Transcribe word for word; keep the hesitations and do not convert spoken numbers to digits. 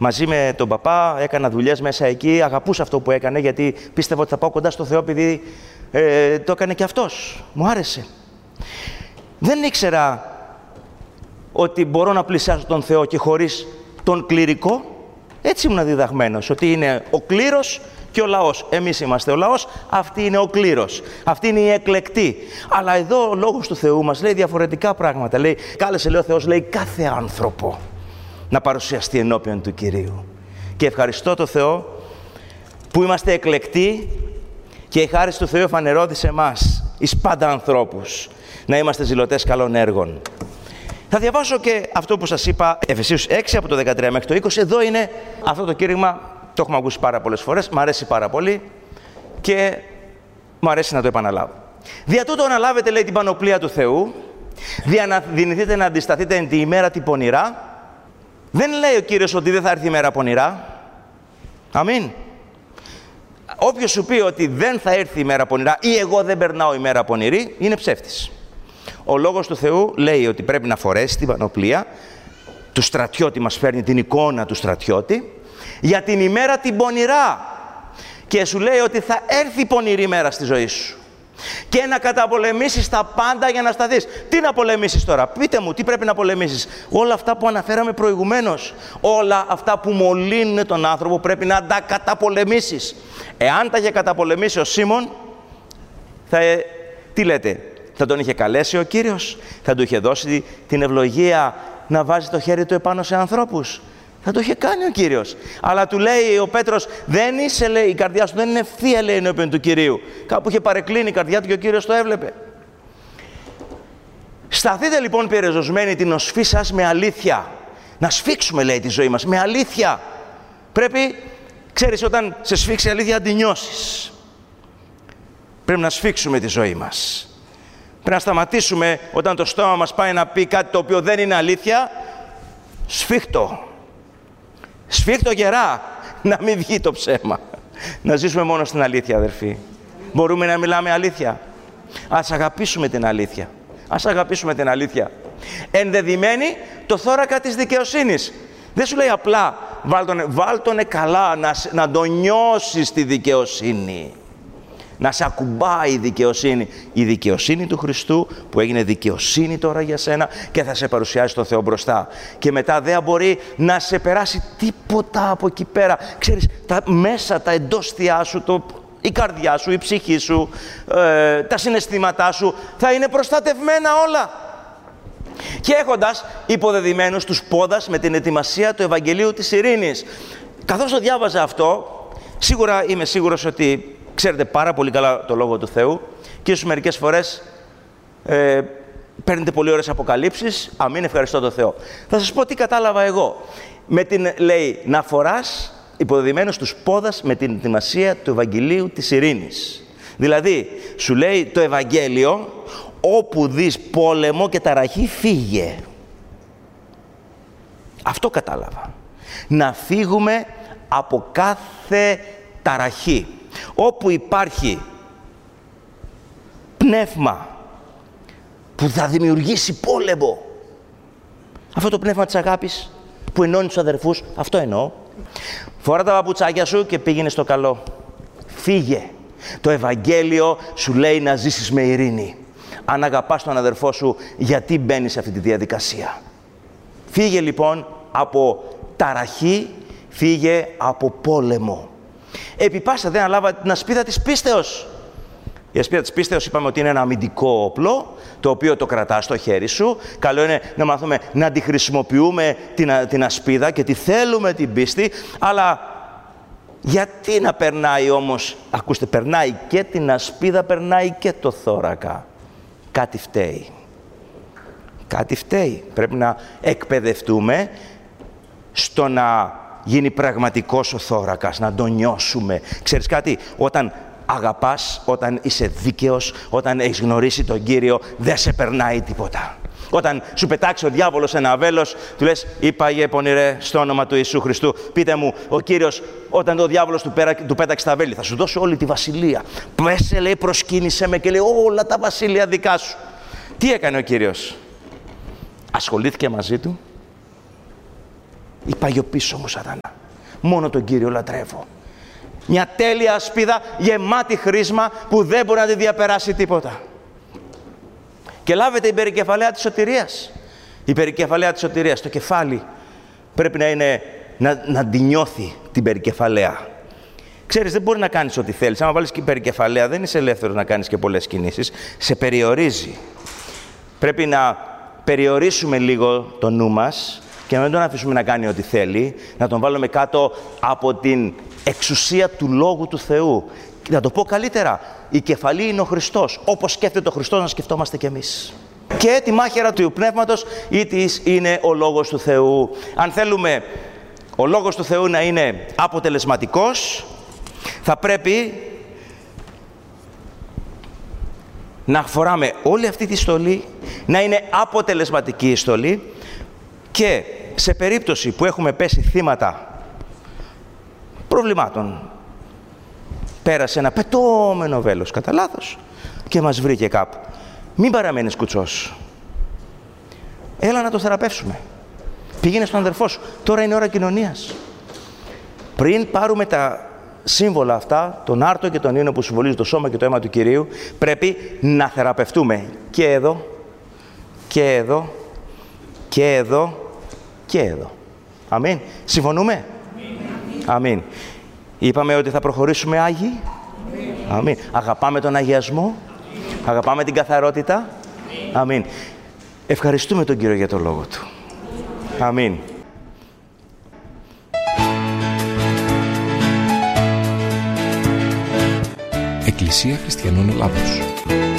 μαζί με τον παπά, έκανα δουλειές μέσα εκεί, αγαπούσα αυτό που έκανε, γιατί πίστευα ότι θα πάω κοντά στο Θεό, επειδή ε, το έκανε και αυτός. Μου άρεσε. Δεν ήξερα ότι μπορώ να πλησιάσω τον Θεό και χωρίς τον κληρικό. Έτσι ήμουν διδαγμένος, ότι είναι ο κλήρος και ο λαός. Εμείς είμαστε ο λαός, αυτή είναι ο κλήρος. Αυτή είναι η εκλεκτή. Αλλά εδώ ο Λόγος του Θεού μας λέει διαφορετικά πράγματα. Λέει, κάλεσε, λέει ο Θεός, λέει, κάθε άνθρωπο να παρουσιαστεί ενώπιον του Κυρίου. Και ευχαριστώ τον Θεό που είμαστε εκλεκτοί και η χάρις του Θεού εφανερώθη σε εμάς, εις πάντα ανθρώπους, να είμαστε ζηλωτές καλών έργων. Θα διαβάσω και αυτό που σας είπα, Εφεσίους έξι από το δεκατρία μέχρι το είκοσι. Εδώ είναι αυτό το κήρυγμα, το έχουμε ακούσει πάρα πολλές φορές, μ' αρέσει πάρα πολύ και μου αρέσει να το επαναλάβω. Δια τούτο αναλάβετε, λέει, την πανοπλία του Θεού, δυνηθείτε να αντισταθείτε εν τη ημέρα την πονηρά. Δεν λέει ο Κύριος ότι δεν θα έρθει η μέρα πονηρά. Αμήν. Όποιος σου πει ότι δεν θα έρθει η μέρα πονηρά ή εγώ δεν περνάω η μέρα πονηρή, είναι ψεύτης. Ο Λόγος του Θεού λέει ότι πρέπει να φορέσει την πανοπλία του στρατιώτη, μας φέρνει την εικόνα του στρατιώτη, για την ημέρα την πονηρά. Και σου λέει ότι θα έρθει η πονηρή μέρα στη ζωή σου. Και να καταπολεμήσεις τα πάντα για να σταθείς. Τι να πολεμήσεις τώρα, πείτε μου, τι πρέπει να πολεμήσεις? Όλα αυτά που αναφέραμε προηγουμένως. Όλα αυτά που μολύνουν τον άνθρωπο πρέπει να τα καταπολεμήσεις. Εάν τα είχε καταπολεμήσει ο Σίμων, θα, τι λέτε, θα τον είχε καλέσει ο Κύριος, θα του είχε δώσει την ευλογία να βάζει το χέρι του επάνω σε ανθρώπους. Θα το είχε κάνει ο Κύριος. Αλλά του λέει ο Πέτρος, δεν είσαι, λέει, η καρδιά σου δεν είναι ευθεία, λέει, ενώπιον του Κυρίου. Κάπου είχε παρεκκλίνει η καρδιά του και ο Κύριος το έβλεπε. Σταθείτε λοιπόν περιζωσμένοι την οσφή σας με αλήθεια. Να σφίξουμε, λέει, τη ζωή μας με αλήθεια. Πρέπει, ξέρεις, όταν σε σφίξει η αλήθεια, να τη νιώσεις. Πρέπει να σφίξουμε τη ζωή μας. Πρέπει να σταματήσουμε όταν το στόμα μας πάει να πει κάτι το οποίο δεν είναι αλήθεια. Σφίχτω. Σφίχτω γερά, να μην βγει το ψέμα. Να ζήσουμε μόνο στην αλήθεια, αδερφοί. Μπορούμε να μιλάμε αλήθεια. Ας αγαπήσουμε την αλήθεια. Ας αγαπήσουμε την αλήθεια. Ενδεδειμένη το θώρακα της δικαιοσύνης. Δεν σου λέει απλά βάλτονε, βάλτονε καλά, να, να το νιώσεις τη δικαιοσύνη. Να σε ακουμπάει η δικαιοσύνη. Η δικαιοσύνη του Χριστού που έγινε δικαιοσύνη τώρα για σένα και θα σε παρουσιάσει τον Θεό μπροστά. Και μετά δεν μπορεί να σε περάσει τίποτα από εκεί πέρα. Ξέρεις, τα μέσα, τα εντόστια σου, το, η καρδιά σου, η ψυχή σου, ε, τα συναισθήματά σου θα είναι προστατευμένα όλα. Και έχοντας υποδεδειμένους τους πόδας με την ετοιμασία του Ευαγγελίου της Ειρήνης. Καθώς το διάβαζα αυτό, σίγουρα είμαι σίγουρος ότι ξέρετε πάρα πολύ καλά το Λόγο του Θεού και ίσως μερικές φορές ε, παίρνετε πολύ ωραίες αποκαλύψεις. Αμήν, ευχαριστώ τον Θεό. Θα σας πω τι κατάλαβα εγώ. Με την, λέει, να φοράς υποδεδειμένος τους πόδας με την ετοιμασία του Ευαγγελίου της Ειρήνης. Δηλαδή, σου λέει το Ευαγγέλιο, όπου δεις πόλεμο και ταραχή, φύγε. Αυτό κατάλαβα. Να φύγουμε από κάθε ταραχή. Όπου υπάρχει πνεύμα που θα δημιουργήσει πόλεμο, αυτό το πνεύμα της αγάπης που ενώνει τους αδερφούς, αυτό εννοώ. Φορά τα παπουτσάκια σου και πήγαινε στο καλό. Φύγε. Το Ευαγγέλιο σου λέει να ζήσεις με ειρήνη. Αν αγαπάς τον αδερφό σου, γιατί μπαίνεις σε αυτή τη διαδικασία? Φύγε λοιπόν από ταραχή, φύγε από πόλεμο. Επί πάσα δεν αναλάβατε την ασπίδα της πίστεως. Η ασπίδα της πίστεως είπαμε ότι είναι ένα αμυντικό όπλο, το οποίο το κρατάς στο χέρι σου. Καλό είναι να μάθουμε να τη χρησιμοποιούμε την, την ασπίδα και τη θέλουμε την πίστη, αλλά γιατί να περνάει όμως, ακούστε, περνάει και την ασπίδα, περνάει και το θώρακα. Κάτι φταίει. Κάτι φταίει. Πρέπει να εκπαιδευτούμε στο να γίνει πραγματικός ο θώρακας, να τον νιώσουμε. Ξέρεις κάτι, όταν αγαπάς, όταν είσαι δίκαιος, όταν έχεις γνωρίσει τον Κύριο, δεν σε περνάει τίποτα. Όταν σου πετάξει ο διάβολος ένα βέλος, του λες, είπα Αγίε Πονηρέ, στο όνομα του Ιησού Χριστού, πείτε μου, ο Κύριος, όταν ο διάβολος του, πέρα, του πέταξε τα βέλη, θα σου δώσω όλη τη βασιλεία. Πέσε, λέει, προσκύνησε με και λέει, όλα τα βασίλεια δικά σου. Τι έκανε ο Κύριος? Ασχολήθηκε μαζί του. Είπα γιο πίσω μου σατανά. Μόνο τον Κύριο λατρεύω. Μια τέλεια ασπίδα γεμάτη χρήσμα που δεν μπορεί να τη διαπεράσει τίποτα. Και λάβετε η περικεφαλαία της σωτηρίας. Η περικεφαλαία της σωτηρίας, το κεφάλι πρέπει να είναι, να, να την νιώθει την περικεφαλαία. Ξέρεις, δεν μπορεί να κάνεις ό,τι θέλεις. Άμα βάλεις και περικεφαλαία, δεν είσαι ελεύθερος να κάνεις και πολλές κινήσεις. Σε περιορίζει. Πρέπει να περιορίσουμε λίγο το νου μας και να μην τον αφήσουμε να κάνει ό,τι θέλει, να τον βάλουμε κάτω από την εξουσία του Λόγου του Θεού. Και να το πω καλύτερα, η κεφαλή είναι ο Χριστός. Όπως σκέφτεται ο Χριστός, να σκεφτόμαστε κι εμείς. Και τη μάχαιρα του Πνεύματος ή της είναι ο Λόγος του Θεού. Αν θέλουμε ο Λόγος του Θεού να είναι αποτελεσματικός, θα πρέπει να φοράμε όλη αυτή τη στολή, να είναι αποτελεσματική η στολή και σε περίπτωση που έχουμε πέσει θύματα προβλημάτων, πέρασε ένα πετώμενο βέλος κατά λάθος και μας βρήκε κάπου. Μην παραμένεις κουτσός. Έλα να το θεραπεύσουμε. Πήγαινε στον αδερφό σου. Τώρα είναι ώρα κοινωνίας. Πριν πάρουμε τα σύμβολα αυτά, τον άρτο και τον ίνο που συμβολίζει το σώμα και το αίμα του Κυρίου, πρέπει να θεραπευτούμε και εδώ, και εδώ, και εδώ, και εδώ. Αμήν. Συμφωνούμε? Αμήν. Αμήν. Είπαμε ότι θα προχωρήσουμε Άγιοι. Αμήν. Αμήν. Αγαπάμε τον αγιασμό. Αγαπάμε την καθαρότητα. Αμήν. Αμήν. Ευχαριστούμε τον Κύριο για τον Λόγο Του. Αμήν. Εκκλησία Χριστιανών Ελλάδος.